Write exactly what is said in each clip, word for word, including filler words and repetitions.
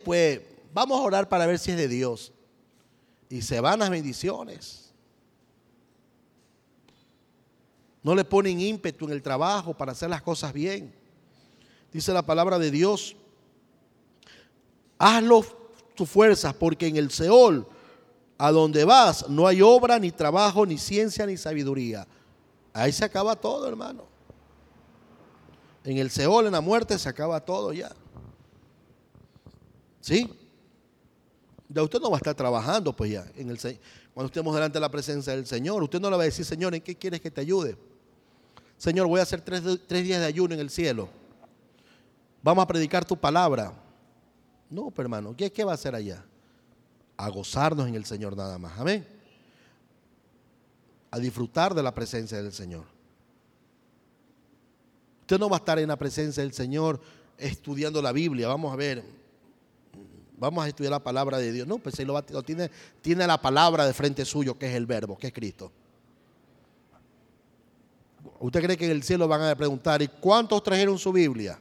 pues vamos a orar para ver si es de Dios. Y se van las bendiciones. No le ponen ímpetu en el trabajo para hacer las cosas bien. Dice la palabra de Dios: hazlo tus fuerzas, porque en el Seol, a donde vas, no hay obra, ni trabajo, ni ciencia, ni sabiduría. Ahí se acaba todo, hermano. En el Seol, en la muerte, se acaba todo ya. ¿Sí? Ya usted no va a estar trabajando, pues ya. En el, cuando estemos delante de la presencia del Señor, usted no le va a decir: Señor, ¿en qué quieres que te ayude? Señor, voy a hacer tres, tres días de ayuno en el cielo. Vamos a predicar tu palabra. No, pero hermano, ¿qué, ¿qué va a hacer allá? A gozarnos en el Señor nada más. Amén. A disfrutar de la presencia del Señor. Usted no va a estar en la presencia del Señor estudiando la Biblia. Vamos a ver, vamos a estudiar la palabra de Dios. No, pues él lo, va, lo tiene, tiene la palabra de frente suyo, que es el verbo, que es Cristo. ¿Usted cree que en el cielo van a preguntar: ¿y cuántos trajeron su Biblia?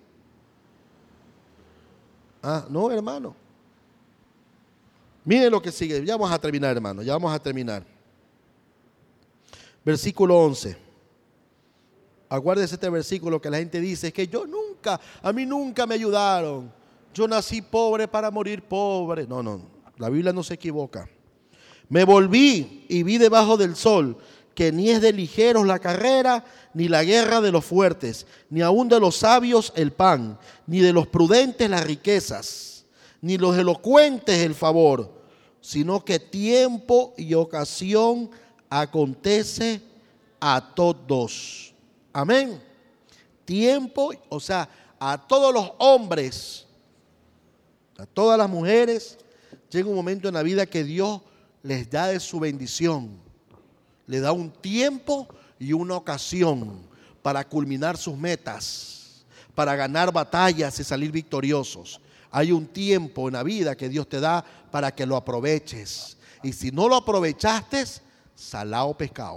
Ah, no, hermano. Miren lo que sigue. Ya vamos a terminar, hermano. Ya vamos a terminar. Versículo once. Aguárdese este versículo que la gente dice: es que yo nunca, a mí nunca me ayudaron. Yo nací pobre para morir pobre. No, no. La Biblia no se equivoca. Me volví y vi debajo del sol que ni es de ligeros la carrera, ni la guerra de los fuertes, ni aun de los sabios el pan, ni de los prudentes las riquezas, ni los elocuentes el favor, sino que tiempo y ocasión acontece a todos. Amén. Tiempo, o sea, a todos los hombres, a todas las mujeres, llega un momento en la vida que Dios les da de su bendición. Le da un tiempo y una ocasión para culminar sus metas, para ganar batallas y salir victoriosos. Hay un tiempo en la vida que Dios te da para que lo aproveches. Y si no lo aprovechaste, salao pescado.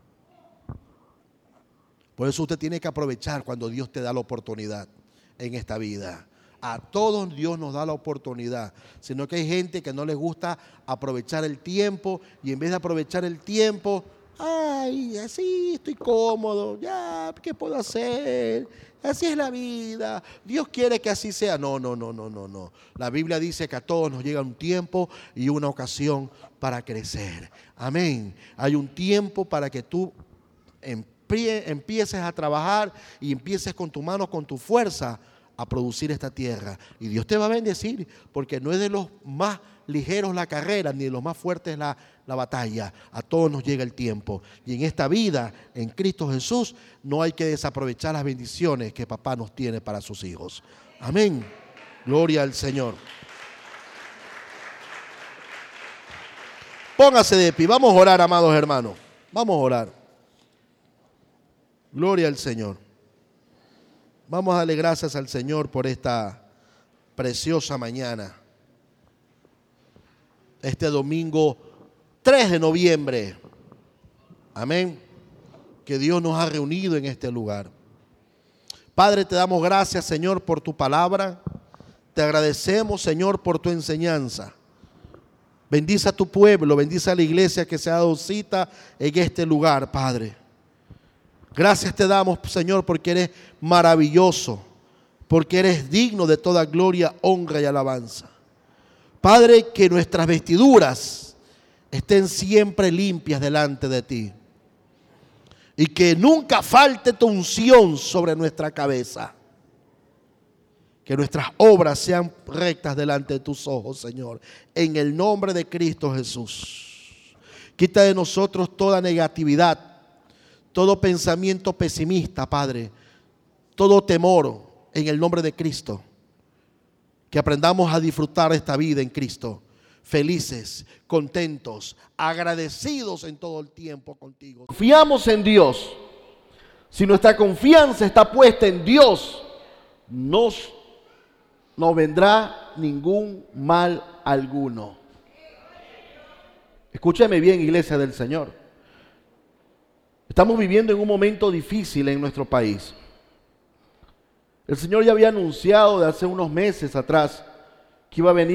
Por eso usted tiene que aprovechar cuando Dios te da la oportunidad en esta vida. A todos Dios nos da la oportunidad, sino que hay gente que no les gusta aprovechar el tiempo y en vez de aprovechar el tiempo, ay, así estoy cómodo, ya, ¿qué puedo hacer? Así es la vida, Dios quiere que así sea. No, no, no, no, no, no. La Biblia dice que a todos nos llega un tiempo y una ocasión para crecer. Amén. Hay un tiempo para que tú empieces a trabajar y empieces con tu mano, con tu fuerza, a producir esta tierra. Y Dios te va a bendecir, porque no es de los más ligeros la carrera, ni de los más fuertes la, la batalla. A todos nos llega el tiempo. Y en esta vida, en Cristo Jesús, no hay que desaprovechar las bendiciones que papá nos tiene para sus hijos. Amén. Gloria al Señor. Póngase de pie. Vamos a orar, amados hermanos. Vamos a orar. Gloria al Señor. Vamos a darle gracias al Señor por esta preciosa mañana. Este domingo tres de noviembre. Amén. Que Dios nos ha reunido en este lugar. Padre, te damos gracias, Señor, por tu palabra. Te agradecemos, Señor, por tu enseñanza. Bendice a tu pueblo, bendice a la iglesia que se ha dado cita en este lugar, Padre. Gracias te damos, Señor, porque eres maravilloso, porque eres digno de toda gloria, honra y alabanza. Padre, que nuestras vestiduras estén siempre limpias delante de ti y que nunca falte tu unción sobre nuestra cabeza. Que nuestras obras sean rectas delante de tus ojos, Señor, en el nombre de Cristo Jesús. Quita de nosotros toda negatividad, todo pensamiento pesimista, Padre, todo temor en el nombre de Cristo. Que aprendamos a disfrutar esta vida en Cristo, felices, contentos, agradecidos en todo el tiempo contigo. Confiamos en Dios. Si nuestra confianza está puesta en Dios, nos, no vendrá ningún mal alguno. Escúcheme bien, iglesia del Señor. Estamos viviendo en un momento difícil en nuestro país. El Señor ya había anunciado de hace unos meses atrás que iba a venir